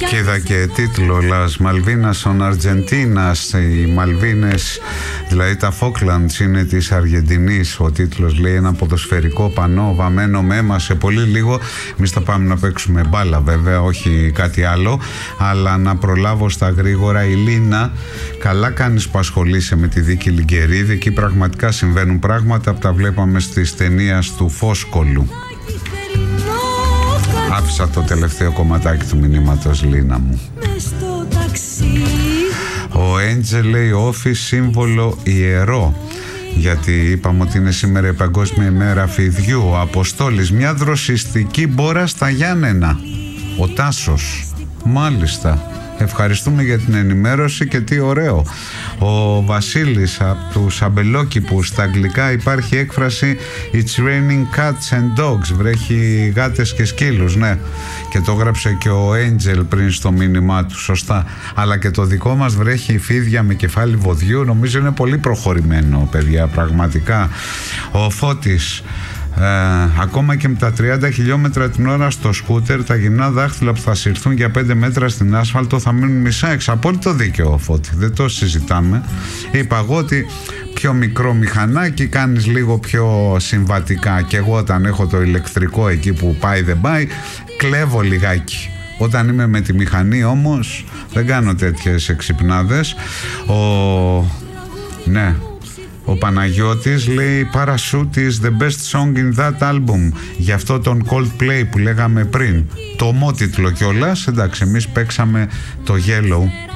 Και είδα και τίτλο Las Malvinas son Argentinas. Οι Μαλβίνες, δηλαδή τα Falklands, είναι της Αργεντινής. Ο τίτλος λέει ένα ποδοσφαιρικό πανό βαμμένο με αίμα. Σε πολύ λίγο εμείς θα πάμε να παίξουμε μπάλα, βέβαια, όχι κάτι άλλο. Αλλά να προλάβω στα γρήγορα. Η Λίνα, καλά κάνεις που ασχολείσαι με τη δίκη Λιγκερίδη. Εκεί πραγματικά συμβαίνουν πράγματα που τα βλέπαμε στις ταινίες του Φόσκολου. Άφησα το τελευταίο κομματάκι του μηνύματος, Λίνα μου. Ο Έντζελ λέει όφη σύμβολο ιερό, γιατί είπαμε ότι είναι σήμερα η Παγκόσμια ημέρα φιδιού. Ο Αποστόλης, μια δροσιστική μπόρα στα Γιάννενα. Ο Τάσος, μάλιστα. Ευχαριστούμε για την ενημέρωση και τι ωραίο. Ο Βασίλης από τους Αμπελόκηπους, στα αγγλικά υπάρχει έκφραση It's raining cats and dogs. Βρέχει γάτες και σκύλους, ναι. Και το έγραψε και ο Angel πριν στο μήνυμά του, σωστά. Αλλά και το δικό μας βρέχει φίδια με κεφάλι βοδιού. Νομίζω είναι πολύ προχωρημένο, παιδιά, πραγματικά. Ο Φώτης, ακόμα και με τα 30 χιλιόμετρα την ώρα στο σκούτερ, τα γυμνά δάχτυλα που θα συρθούν για 5 μέτρα στην άσφαλτο θα μείνουν μισά έξω. Απόλυτο δίκαιο, Φώτη, δεν το συζητάμε. Είπα εγώ ότι πιο μικρό μηχανάκι κάνεις λίγο πιο συμβατικά. Και εγώ όταν έχω το ηλεκτρικό εκεί που πάει δεν πάει, κλέβω λιγάκι. Όταν είμαι με τη μηχανή όμως δεν κάνω τέτοιες εξυπνάδες. Ναι, ο Παναγιώτης λέει Parachute is the best song in that album. Γι' αυτό τον Coldplay που λέγαμε πριν. Το ομότιτλο κιόλας. Εντάξει, εμείς παίξαμε το Yellow.